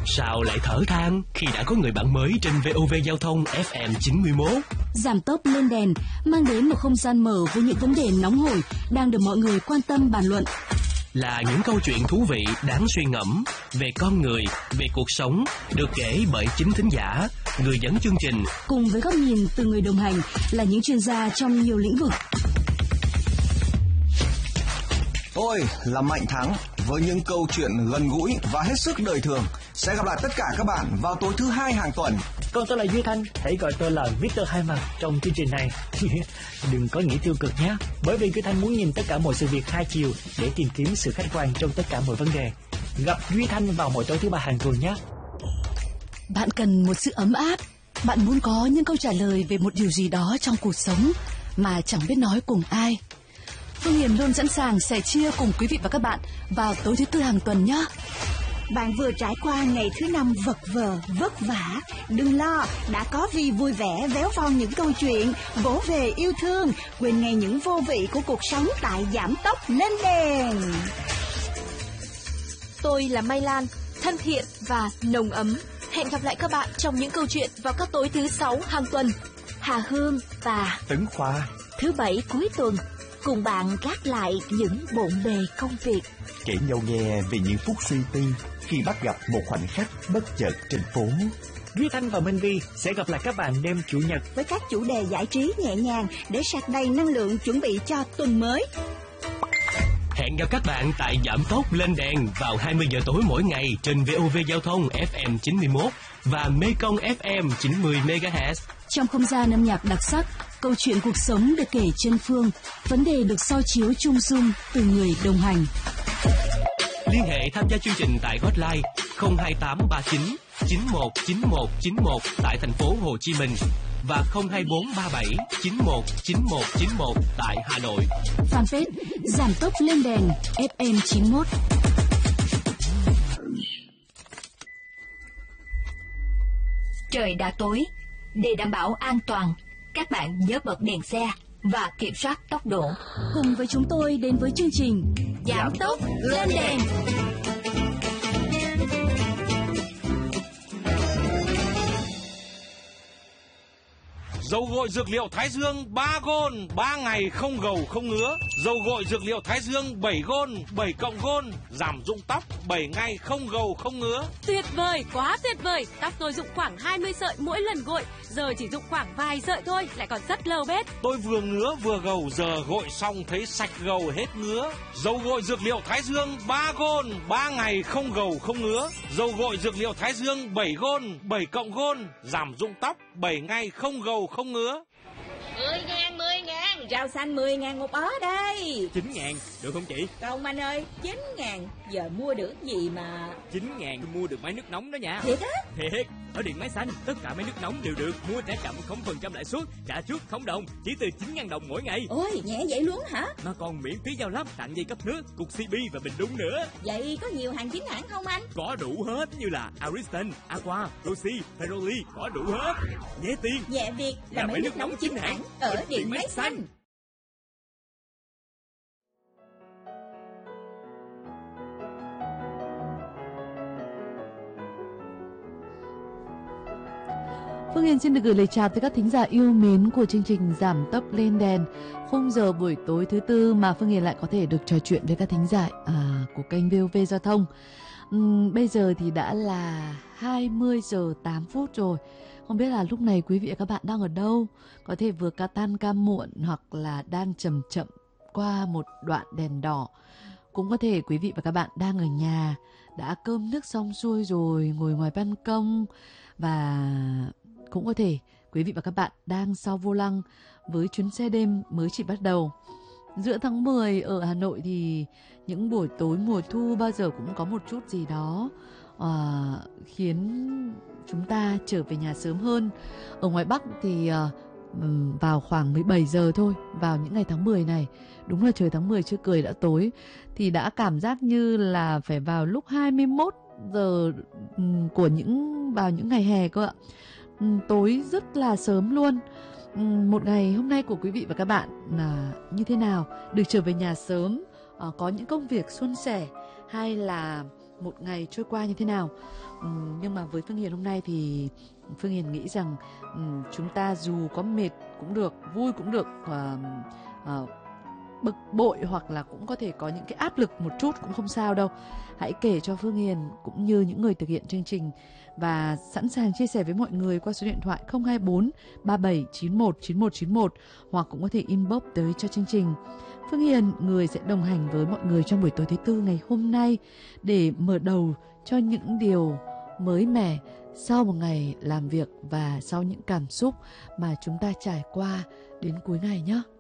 Sao lại thở than khi đã có người bạn mới trên VOV Giao thông FM 91? Giảm tốc lên đèn mang đến một không gian mở với những vấn đề nóng hổi đang được mọi người quan tâm bàn luận. Là những câu chuyện thú vị đáng suy ngẫm về con người, về cuộc sống, được kể bởi chính thính giả, người dẫn chương trình. Cùng với góc nhìn từ người đồng hành là những chuyên gia trong nhiều lĩnh vực. Tôi là Mạnh Thắng với những câu chuyện gần gũi và hết sức đời thường. Sẽ gặp lại tất cả các bạn vào tối thứ Hai hàng tuần. Còn tôi là Duy Thanh, hãy gọi tôi là Victor Hai Mặt trong chương trình này. Đừng có nghĩ tiêu cực nhé, bởi vì Duy Thanh muốn nhìn tất cả mọi sự việc hai chiều để tìm kiếm sự khách quan trong tất cả mọi vấn đề. Gặp Duy Thanh vào mỗi tối thứ Ba hàng tuần nhé. Bạn cần một sự ấm áp, bạn muốn có những câu trả lời về một điều gì đó trong cuộc sống mà chẳng biết nói cùng ai. Phương Hiền luôn sẵn sàng sẻ chia cùng quý vị và các bạn vào tối thứ Tư hàng tuần nhé. Bạn vừa trải qua ngày thứ Năm vật vờ, vất vả. Đừng lo, đã có Vi vui vẻ véo von những câu chuyện, vỗ về yêu thương, quên ngay những vô vị của cuộc sống tại Giảm tốc lên đèn. Tôi là Mai Lan, thân thiện và nồng ấm. Hẹn gặp lại các bạn trong những câu chuyện vào các tối thứ Sáu hàng tuần. Hà Hương và Tấn Khoa thứ Bảy cuối tuần cùng bạn gác lại những bộn bề công việc, kể nhau nghe về những phút suy tư khi bắt gặp một khoảnh khắc bất chợt trên phố. Duy Thanh và Minh Vi sẽ gặp lại các bạn đêm Chủ nhật với các chủ đề giải trí nhẹ nhàng để sạc đầy năng lượng chuẩn bị cho tuần mới. Hẹn gặp các bạn tại Giảm tốc lên đèn vào 20 giờ tối mỗi ngày trên VOV Giao thông FM 91 và Mekong FM 90 MHz. Trong không gian âm nhạc đặc sắc, câu chuyện cuộc sống được kể trên phương, vấn đề được soi chiếu chung dung từ người đồng hành. Liên hệ tham gia chương trình tại hotline 02839 919191 tại thành phố Hồ Chí Minh và 02437 919191 tại Hà Nội. Fanpage Giảm tốc lên đèn FM 91. Trời đã tối, để đảm bảo an toàn, các bạn nhớ bật đèn xe và kiểm soát tốc độ. Cùng với chúng tôi đến với chương trình Giảm tốc lên đèn. Dầu gội dược liệu Thái Dương 3 gôn, 3 ngày không gầu không ngứa. Dầu gội dược liệu Thái Dương 7 gôn, 7 cộng gôn, giảm rụng tóc 7 ngày không gầu không ngứa. Tuyệt vời, quá tuyệt vời. Tóc tôi rụng khoảng 20 sợi mỗi lần gội, giờ chỉ rụng khoảng vài sợi thôi, lại còn rất lâu bết. Tôi vừa ngứa vừa gầu, giờ gội xong thấy sạch gầu hết ngứa. Dầu gội dược liệu Thái Dương 3 gôn, 3 ngày không gầu không ngứa. Dầu gội dược liệu Thái Dương 7 gôn, 7 cộng gôn, giảm rụng tóc 7 ngày không gầu không ngứa. 10.000, rau xanh 10.000 một ớ đây. 9.000, được không chị? Không anh ơi, 9.000, giờ mua được gì mà 9.000 tôi mua được máy nước nóng đó nha. Thiệt á? Thiệt, ở Điện Máy Xanh, tất cả máy nước nóng đều được mua trả chậm 0% lãi suất, trả trước không đồng, chỉ từ 9.000 đồng mỗi ngày. Ôi, nhẹ vậy luôn hả? Mà còn miễn phí giao lắp, tặng dây cấp nước, cục CB và bình đun nữa. Vậy có nhiều hàng chính hãng không anh? Có đủ hết, như là Ariston, Aqua, Rossi, Ferroli, có đủ hết. Nhẹ tiền, nhẹ việc là máy nước nóng chính hãng ở Điện Máy Xanh. Phương Hiền xin được gửi lời chào tới các thính giả yêu mến của chương trình Giảm tốc lên đèn. Khung giờ buổi tối thứ Tư mà Phương Hiền lại có thể được trò chuyện với các thính giả của kênh VOV Giao thông. Bây giờ thì đã là 20 giờ 8 phút rồi. Không biết là lúc này quý vị và các bạn đang ở đâu? Có thể vừa ca tan ca muộn hoặc là đang chậm chậm qua một đoạn đèn đỏ. Cũng có thể quý vị và các bạn đang ở nhà, đã cơm nước xong xuôi rồi, ngồi ngoài ban công. Và cũng có thể quý vị và các bạn đang sau vô lăng với chuyến xe đêm mới chỉ bắt đầu. Giữa tháng 10 ở Hà Nội thì những buổi tối mùa thu bao giờ cũng có một chút gì đó khiến chúng ta trở về nhà sớm hơn. Ở ngoài Bắc thì vào khoảng 17 giờ thôi, vào những ngày tháng 10 này, đúng là trời tháng 10 chưa cười đã tối, thì đã cảm giác như là phải vào lúc 21 giờ của vào những ngày hè cơ ạ. Tối rất là sớm luôn. Một ngày hôm nay của quý vị và các bạn là như thế nào? Được trở về nhà sớm, có những công việc suôn sẻ hay là một ngày trôi qua như thế nào. Nhưng mà với Phương Hiền hôm nay thì Phương Hiền nghĩ rằng chúng ta dù có mệt cũng được, vui cũng được, bực bội hoặc là cũng có thể có những cái áp lực một chút cũng không sao đâu. Hãy kể cho Phương Hiền cũng như những người thực hiện chương trình và sẵn sàng chia sẻ với mọi người qua số điện thoại 024 3791 9191 hoặc cũng có thể inbox tới cho chương trình. Phương Hiền, người sẽ đồng hành với mọi người trong buổi tối thứ tư ngày hôm nay để mở đầu cho những điều mới mẻ sau một ngày làm việc và sau những cảm xúc mà chúng ta trải qua đến cuối ngày nhé.